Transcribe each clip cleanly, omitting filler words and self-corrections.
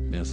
Merci.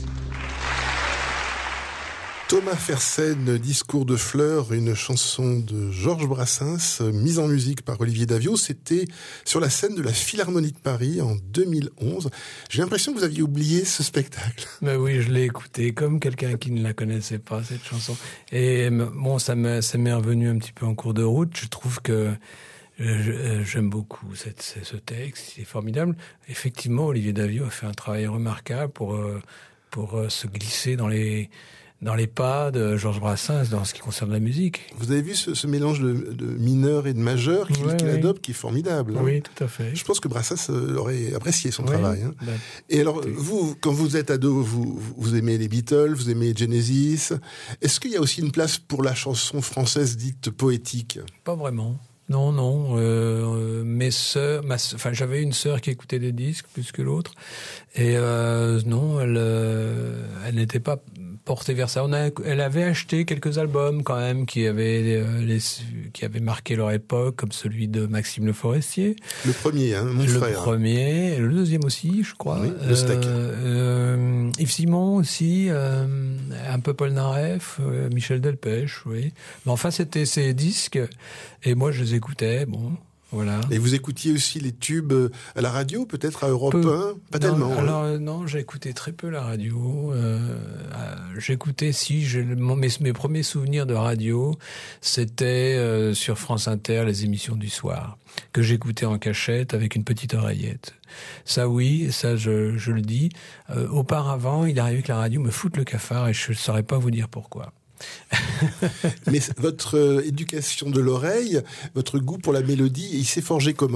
Thomas Fersen, Discours de fleurs, une chanson de Georges Brassens, mise en musique par Olivier Daviaux. C'était sur la scène de la Philharmonie de Paris en 2011. J'ai l'impression que vous aviez oublié ce spectacle. Mais oui, je l'ai écouté comme quelqu'un qui ne la connaissait pas, cette chanson. Et bon, ça m'est revenu un petit peu en cours de route. Je trouve que j'aime beaucoup ce texte, c'est formidable. Effectivement, Olivier Daviaux a fait un travail remarquable pour se glisser dans les pas de Georges Brassens dans ce qui concerne la musique. Vous avez vu ce mélange de mineur et de majeur qu'il adopte, qui est formidable. Hein. Oui, tout à fait. Je pense que Brassens aurait apprécié son travail. Hein. Et alors, vous, quand vous êtes ado, vous aimez les Beatles, vous aimez Genesis. Est-ce qu'il y a aussi une place pour la chanson française dite poétique ? Pas vraiment. Non. Mes sœurs, j'avais une sœur qui écoutait des disques plus que l'autre, et non, elle n'était pas portée vers ça. Elle avait acheté quelques albums quand même qui avaient marqué leur époque, comme celui de Maxime Le Forestier. Le premier, mon frère. Le premier, et le deuxième aussi, je crois. Oui, le steak. Yves Simon aussi, un peu Paul Naref, Michel Delpech, oui. Mais enfin, c'était ces disques, et moi je les écoutais, bon. Voilà. Et vous écoutiez aussi les tubes à la radio, peut-être à Europe 1 ? Pas tellement. Alors, non, j'ai écouté très peu la radio. J'écoutais, mes premiers souvenirs de radio, c'était sur France Inter, les émissions du soir, que j'écoutais en cachette avec une petite oreillette. Ça, oui, ça, je le dis. Auparavant, il arrivait que la radio me foute le cafard et je ne saurais pas vous dire pourquoi. Mais votre éducation de l'oreille, votre goût pour la mélodie, il s'est forgé comment ?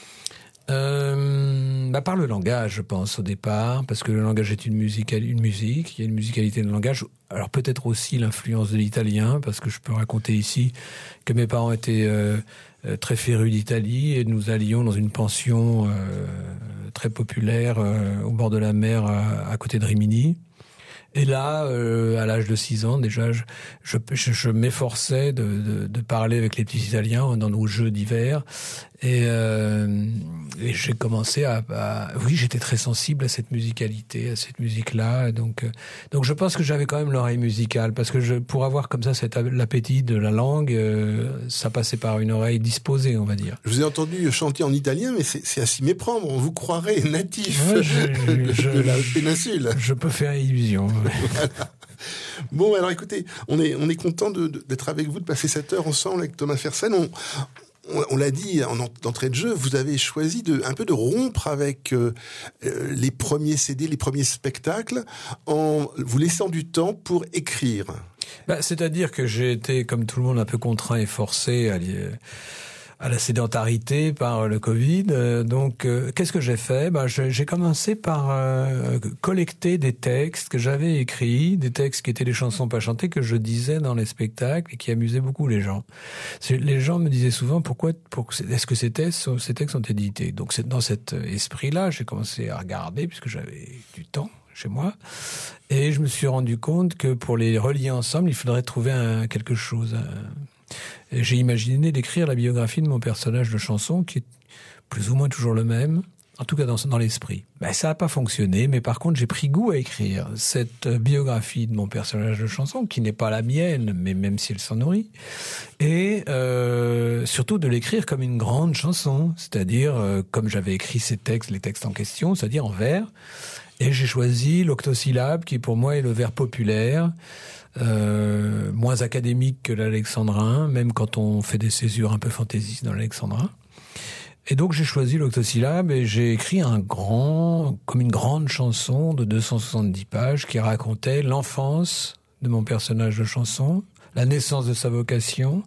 Par le langage, je pense, au départ, parce que le langage est une musique, il y a une musicalité de langage. Alors peut-être aussi l'influence de l'italien, parce que je peux raconter ici que mes parents étaient très férus d'Italie, et nous allions dans une pension très populaire au bord de la mer à côté de Rimini. Et là, à l'âge de 6 ans, déjà, je m'efforçais de parler avec les petits Italiens dans nos jeux d'hiver. Et j'ai commencé oui, j'étais très sensible à cette musicalité, à cette musique-là. Donc je pense que j'avais quand même l'oreille musicale, parce que pour avoir comme ça l'appétit de la langue, ça passait par une oreille disposée, on va dire. Je vous ai entendu chanter en italien, mais c'est à s'y méprendre. On vous croirait natif de la péninsule. Je peux faire illusion. Voilà. Bon, alors écoutez, on est content d'être avec vous, de passer cette heure ensemble avec Thomas Fersen. On l'a dit d'entrée de jeu, vous avez choisi un peu de rompre avec les premiers CD, les premiers spectacles, en vous laissant du temps pour écrire. C'est-à-dire que j'ai été, comme tout le monde, un peu contraint et forcé à la sédentarité par le Covid. Donc, qu'est-ce que j'ai fait ? J'ai commencé par collecter des textes que j'avais écrits, des textes qui étaient des chansons pas chantées que je disais dans les spectacles et qui amusaient beaucoup les gens. Les gens me disaient souvent est-ce que ces textes sont édités ? Donc, c'est dans cet esprit-là, j'ai commencé à regarder puisque j'avais du temps chez moi, et je me suis rendu compte que pour les relier ensemble, il faudrait trouver quelque chose. Et j'ai imaginé d'écrire la biographie de mon personnage de chanson, qui est plus ou moins toujours le même, en tout cas dans l'esprit. Ça n'a pas fonctionné, mais par contre, j'ai pris goût à écrire cette biographie de mon personnage de chanson, qui n'est pas la mienne, mais même si elle s'en nourrit, et surtout de l'écrire comme une grande chanson, c'est-à-dire comme j'avais écrit les textes en question, c'est-à-dire en vers, et j'ai choisi l'octosyllabe, qui pour moi est le vers populaire, moins académique que l'alexandrin, même quand on fait des césures un peu fantaisistes dans l'alexandrin. Et donc j'ai choisi l'octosyllabe et j'ai écrit comme une grande chanson de 270 pages qui racontait l'enfance de mon personnage de chanson, la naissance de sa vocation,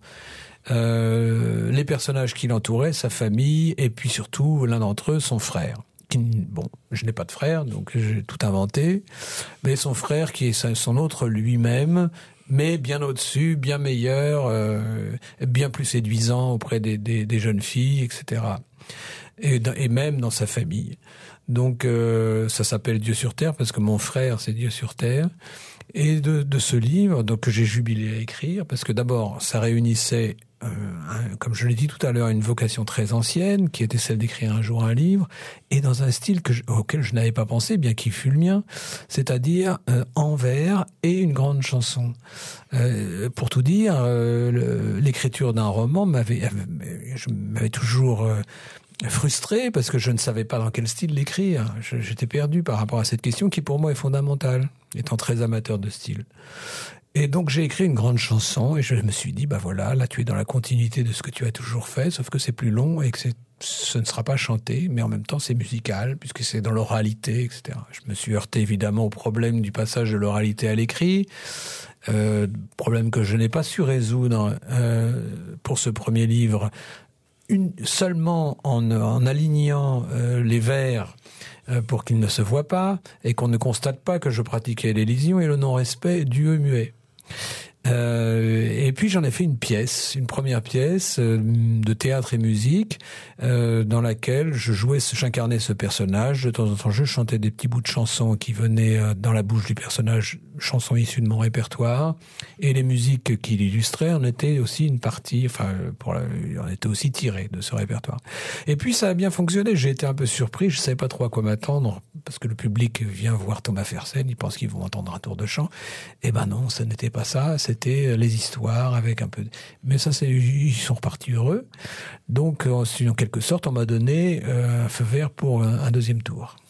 les personnages qui l'entouraient, sa famille, et puis surtout l'un d'entre eux, son frère. Je n'ai pas de frère, donc j'ai tout inventé, mais son frère qui est son autre lui-même, mais bien au-dessus, bien meilleur, bien plus séduisant auprès des jeunes filles, etc. Et même dans sa famille. Donc ça s'appelle Dieu sur Terre, parce que mon frère, c'est Dieu sur Terre. Et de ce livre, donc que j'ai jubilé à écrire, parce que d'abord, ça réunissait, comme je l'ai dit tout à l'heure, une vocation très ancienne, qui était celle d'écrire un jour un livre, et dans un style auquel je n'avais pas pensé, bien qu'il fût le mien, c'est-à-dire en vers et une grande chanson. Pour tout dire, l'écriture d'un roman m'avait toujours frustré parce que je ne savais pas dans quel style l'écrire. J'étais perdu par rapport à cette question qui pour moi est fondamentale, étant très amateur de style. Et donc j'ai écrit une grande chanson et je me suis dit, bah voilà, là tu es dans la continuité de ce que tu as toujours fait, sauf que c'est plus long et que ce ne sera pas chanté, mais en même temps c'est musical puisque c'est dans l'oralité, etc. Je me suis heurté évidemment au problème du passage de l'oralité à l'écrit, problème que je n'ai pas su résoudre pour ce premier livre, seulement en alignant les vers pour qu'ils ne se voient pas et qu'on ne constate pas que je pratiquais l'élision et le non-respect du muet. Et puis j'en ai fait une première pièce de théâtre et musique dans laquelle j'incarnais ce personnage. De temps en temps, je chantais des petits bouts de chansons qui venaient dans la bouche du personnage, chansons issues de mon répertoire, et les musiques qui l'illustraient en étaient aussi une partie, on était aussi tirées de ce répertoire. Et puis ça a bien fonctionné. J'ai été un peu surpris, je savais pas trop à quoi m'attendre parce que le public vient voir Thomas Fersen, ils pensent qu'ils vont entendre un tour de chant. Eh ben non, ce n'était pas ça. C'était les histoires avec un peu. Mais ça, ils sont repartis heureux. Donc, en quelque sorte, on m'a donné un feu vert pour un deuxième tour.